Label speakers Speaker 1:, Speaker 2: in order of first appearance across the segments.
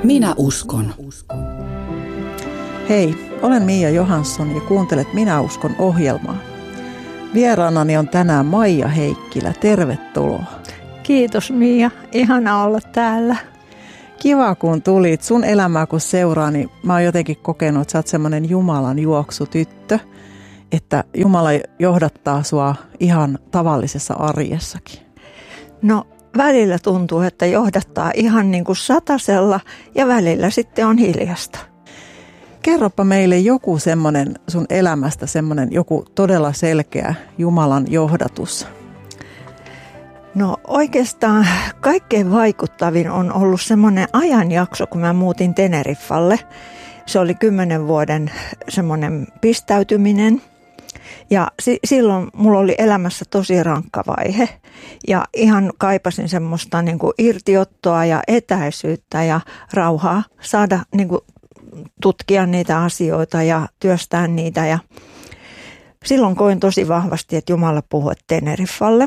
Speaker 1: Minä uskon.
Speaker 2: Hei, olen Mia Johansson ja kuuntelet Minä uskon -ohjelmaa. Vieraanani on tänään Maija Heikkilä. Tervetuloa.
Speaker 3: Kiitos Mia, ihana olla täällä.
Speaker 2: Kiva kun tulit. Sun elämää kun seuraa, niin mä oon jotenkin kokenut, että sä oot semmoinen Jumalan juoksutyttö, että Jumala johdattaa sua ihan tavallisessa arjessakin.
Speaker 3: No välillä tuntuu, että johdattaa ihan niin kuin satasella ja välillä sitten on hiljasta.
Speaker 2: Kerropa meille joku semmoinen sun elämästä, semmoinen joku todella selkeä Jumalan johdatus.
Speaker 3: No oikeastaan kaikkein vaikuttavin on ollut semmoinen ajanjakso, kun mä muutin Teneriffalle. Se oli 10 vuoden semmoinen pistäytyminen. Ja silloin mulla oli elämässä tosi rankka vaihe ja ihan kaipasin semmoista niin kuin irtiottoa ja etäisyyttä ja rauhaa saada niin kuin tutkia niitä asioita ja työstää niitä. Ja silloin koin tosi vahvasti, että Jumala puhui Teneriffalle.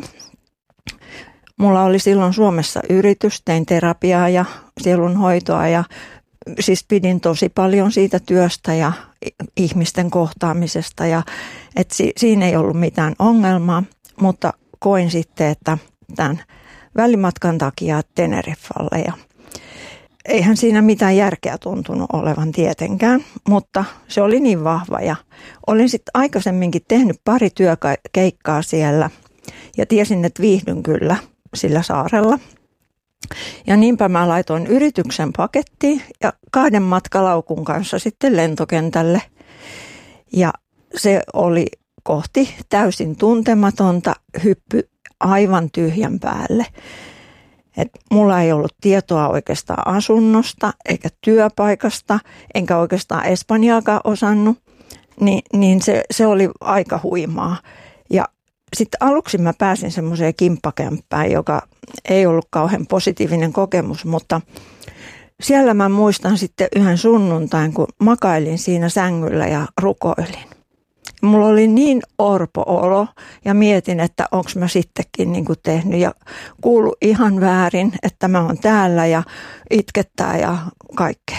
Speaker 3: Mulla oli silloin Suomessa yritys, tein terapiaa ja sielunhoitoa ja siis pidin tosi paljon siitä työstä ja ihmisten kohtaamisesta ja että siinä ei ollut mitään ongelmaa, mutta koin sitten, että tämän välimatkan takia Teneriffalle ja eihän siinä mitään järkeä tuntunut olevan tietenkään, mutta se oli niin vahva ja olin sitten aikaisemminkin tehnyt pari työkeikkaa siellä ja tiesin, että viihdyn kyllä sillä saarella. Ja niinpä mä laitoin yrityksen pakettiin ja 2 matkalaukun kanssa sitten lentokentälle. Ja se oli kohti täysin tuntematonta, hyppy aivan tyhjän päälle. Et mulla ei ollut tietoa oikeastaan asunnosta eikä työpaikasta, enkä oikeastaan espanjaakaan osannut, niin se oli aika huimaa. Ja sitten aluksi mä pääsin semmoiseen kimppakämppään, joka ei ollut kauhean positiivinen kokemus, mutta siellä mä muistan sitten yhden sunnuntain, kun makailin siinä sängyllä ja rukoilin. Mulla oli niin orpo olo ja mietin, että onko mä sittenkin niin kuin tehnyt ja kuulu ihan väärin, että mä oon täällä ja itkettää ja kaikkea.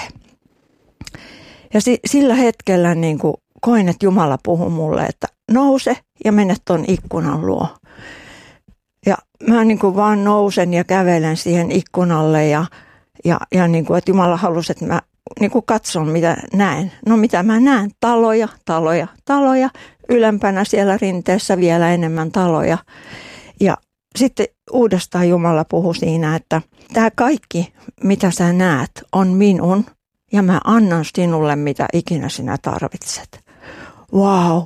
Speaker 3: Ja sillä hetkellä niin kuin koin, että Jumala puhui mulle, että nouse ja mene ton ikkunan luo. Ja mä niin kuin vaan nousen ja kävelen siihen ikkunalle ja niin kuin, että Jumala halusi, että mä niin kuin katson mitä näen. No mitä mä näen? Taloja. Ylempänä siellä rinteessä vielä enemmän taloja. Ja sitten uudestaan Jumala puhui siinä, että tämä kaikki mitä sä näet on minun ja mä annan sinulle mitä ikinä sinä tarvitset. Wow.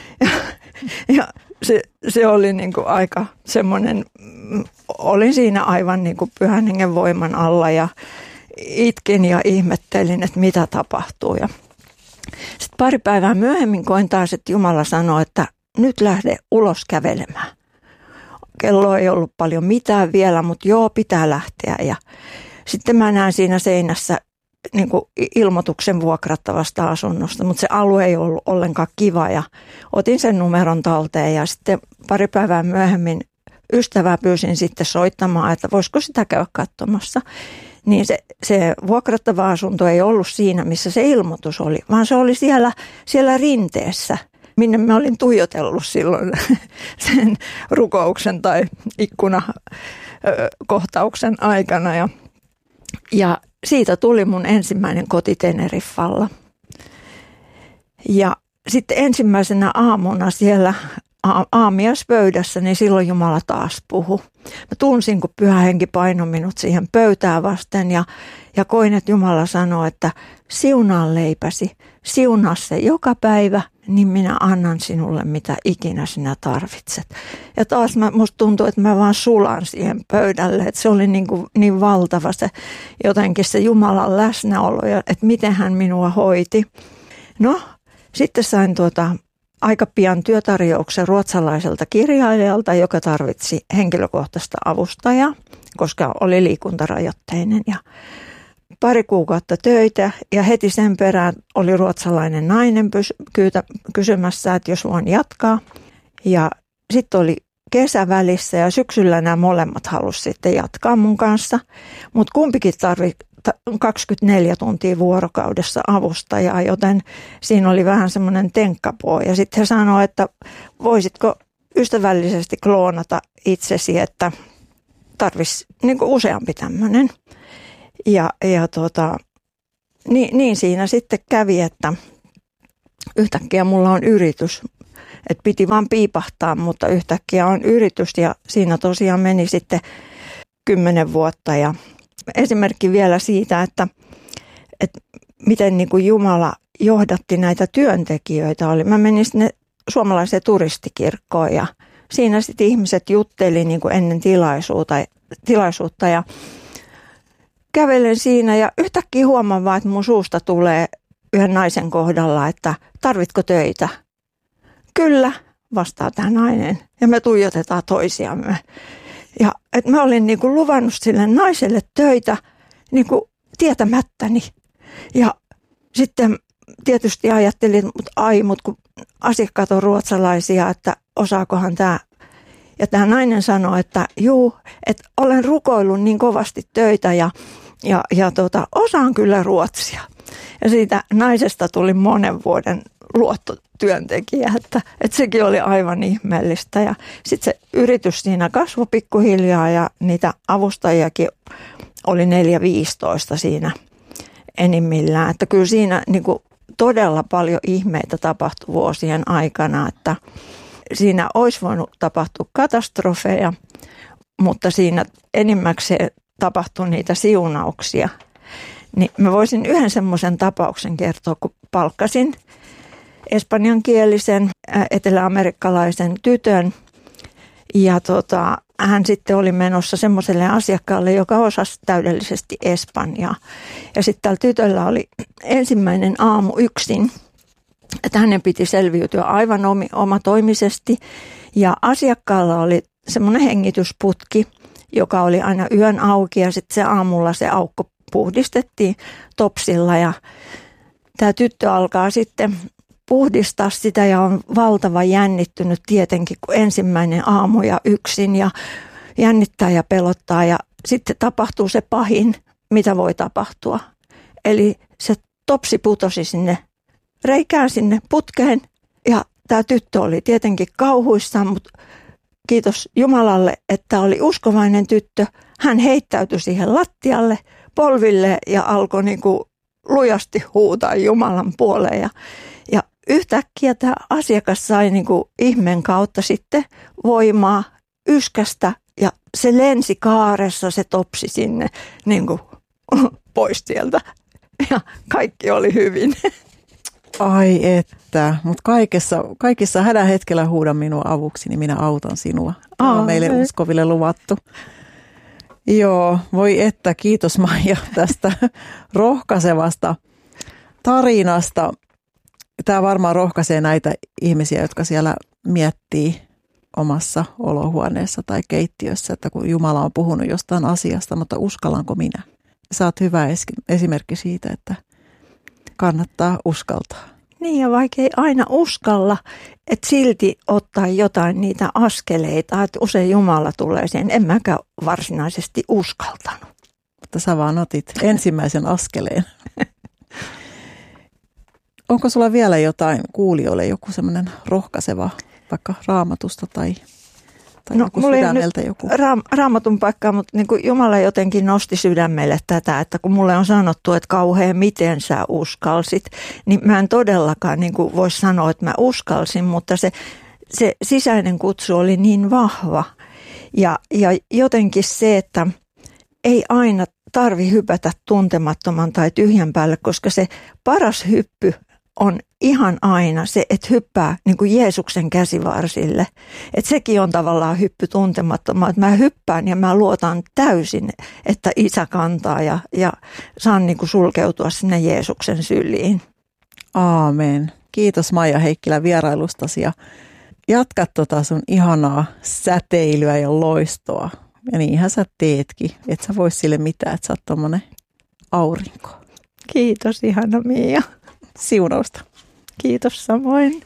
Speaker 3: Ja se oli niin kuin aika semmoinen, olin siinä aivan niin kuin Pyhän Hengen voiman alla ja itkin ja ihmettelin, että mitä tapahtuu. Ja sitten pari päivää myöhemmin koin taas, että Jumala sanoi, että nyt lähde ulos kävelemään. Kello ei ollut paljon mitään vielä, mutta joo, pitää lähteä. Ja sitten mä näen siinä seinässä niin kuin ilmoituksen vuokrattavasta asunnosta, mutta se alue ei ollut ollenkaan kiva ja otin sen numeron talteen ja sitten pari päivää myöhemmin ystävää pyysin sitten soittamaan, että voisiko sitä käydä katsomassa. Niin se vuokrattava asunto ei ollut siinä, missä se ilmoitus oli, vaan se oli siellä rinteessä, minne mä olin tuijotellut silloin sen rukouksen tai ikkunakohtauksen aikana ja siitä tuli mun ensimmäinen koti Teneriffalla. Ja sitten ensimmäisenä aamuna siellä aamiaispöydässä, niin silloin Jumala taas puhui. Mä tunsin, kun Pyhä Henki painoi minut siihen pöytää vasten ja koin, että Jumala sanoi, että siunaa leipäsi, siunaa se joka päivä, niin minä annan sinulle mitä ikinä sinä tarvitset. Ja taas musta tuntui, että mä vaan sulan siihen pöydälle, että se oli niin valtava se jotenkin se Jumalan läsnäolo ja että miten hän minua hoiti. No, sitten sain aika pian työtarjouksen ruotsalaiselta kirjailijalta, joka tarvitsi henkilökohtaista avustajaa, koska oli liikuntarajoitteinen. Ja pari kuukautta töitä ja heti sen perään oli ruotsalainen nainen kysymässä, että jos voin jatkaa. Ja sitten oli kesä välissä ja syksyllä nämä molemmat halusivat sitten jatkaa mun kanssa. Mutta kumpikin 24 tuntia vuorokaudessa avustajaa, joten siinä oli vähän semmoinen tenkkapoo. Ja sitten he sanoi, että voisitko ystävällisesti kloonata itsesi, että tarvitsisi niin kuin useampi tämmöinen. Niin siinä sitten kävi, että yhtäkkiä mulla on yritys. Että piti vaan piipahtaa, mutta yhtäkkiä on yritys ja siinä tosiaan meni sitten 10 vuotta. Ja esimerkki vielä siitä, että miten niin kuin Jumala johdatti näitä työntekijöitä oli. Mä menin sinne suomalaiseen turistikirkkoon ja siinä sitten ihmiset jutteli niin kuin ennen tilaisuutta ja kävelen siinä ja yhtäkkiä huomaan vaan, että mun suusta tulee yhden naisen kohdalla, että tarvitko töitä? Kyllä, vastaa tämä nainen ja me tuijotetaan toisiamme. Ja että mä olin niin kuin luvannut sille naiselle töitä niin kuin tietämättäni. Ja sitten tietysti ajattelin, mutta kun asiakkaat on ruotsalaisia, että osaakohan tämä. Ja tämä nainen sanoi, että että olen rukoillut niin kovasti töitä ja osaan kyllä ruotsia. Ja siitä naisesta tuli monen vuoden luottotyöntekijä, että sekin oli aivan ihmeellistä. Ja sitten se yritys siinä kasvoi pikkuhiljaa ja niitä avustajiakin oli 4-15 siinä enimmillään. Että kyllä siinä niin kuin todella paljon ihmeitä tapahtui vuosien aikana, että siinä olisi voinut tapahtua katastrofeja, mutta siinä enimmäkseen tapahtui niitä siunauksia. Niin mä voisin yhden semmoisen tapauksen kertoa, kun palkkasin espanjankielisen eteläamerikkalaisen tytön ja hän sitten oli menossa semmoiselle asiakkaalle, joka osasi täydellisesti espanjaa. Ja sitten tällä tytöllä oli ensimmäinen aamu yksin, että hänen piti selviytyä aivan omatoimisesti ja asiakkaalla oli semmoinen hengitysputki, joka oli aina yön auki ja sitten se aamulla se aukko puhdistettiin topsilla ja tämä tyttö alkaa sitten puhdistaa sitä ja on valtava jännittynyt tietenkin, kun ensimmäinen aamu ja yksin ja jännittää ja pelottaa ja sitten tapahtuu se pahin, mitä voi tapahtua. Eli se topsi putosi sinne reikään sinne putkeen ja tämä tyttö oli tietenkin kauhuissaan, mutta kiitos Jumalalle, että oli uskovainen tyttö. Hän heittäytyi siihen lattialle, polville ja alkoi niin kuin lujasti huutaa Jumalan puoleen. Ja yhtäkkiä tämä asiakas sai niin kuin ihmeen kautta sitten voimaa yskästä ja se lensi kaaressa, se topsi sinne niin kuin pois sieltä ja kaikki oli hyvin.
Speaker 2: Ai että, mutta kaikissa hädän hetkellä huuda minua avuksi, niin minä autan sinua. Tämä on meille uskoville luvattu. Joo, voi että, kiitos Maija tästä rohkaisevasta tarinasta. Tämä varmaan rohkaisee näitä ihmisiä, jotka siellä miettii omassa olohuoneessa tai keittiössä, että kun Jumala on puhunut jostain asiasta, mutta uskallanko minä? Sä oot hyvä esimerkki siitä, että kannattaa uskaltaa.
Speaker 3: Niin ja vaikka ei aina uskalla, että silti ottaa jotain niitä askeleita, että usein Jumala tulee siihen. En mäkään varsinaisesti uskaltanut.
Speaker 2: Mutta sä vaan otit ensimmäisen askeleen. Onko sulla vielä jotain kuulijoille, joku semmoinen rohkaiseva, vaikka Raamatusta tai joku sydämeltä joku?
Speaker 3: Raamatun paikkaa, mutta niin kuin Jumala jotenkin nosti sydämelle tätä, että kun mulle on sanottu, että kauhean miten sä uskalsit, niin mä en todellakaan niin kuin voi sanoa, että mä uskalsin, mutta se sisäinen kutsu oli niin vahva. Ja jotenkin se, että ei aina tarvi hypätä tuntemattoman tai tyhjän päälle, koska se paras hyppy on ihan aina se, että hyppää niin kuin Jeesuksen käsivarsille. Että sekin on tavallaan hyppy tuntemattomaan. Että mä hyppään ja mä luotan täysin, että Isä kantaa ja saan niin kuin sulkeutua sinne Jeesuksen syliin.
Speaker 2: Aamen. Kiitos Maija Heikkilä vierailustasi ja jatka sun ihanaa säteilyä ja loistoa. Ja niinhän sä teetkin. Et sä vois sille mitään, että sä oot tommonen aurinko.
Speaker 3: Kiitos ihana Mia.
Speaker 2: Siunausta.
Speaker 3: Kiitos samoin.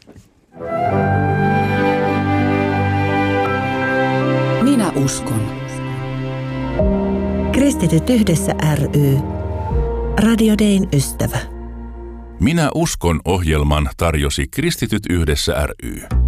Speaker 1: Minä uskon. Kristityt yhdessä ry. Radio Dayn ystävä.
Speaker 4: Minä uskon -ohjelman tarjosi Kristityt yhdessä ry.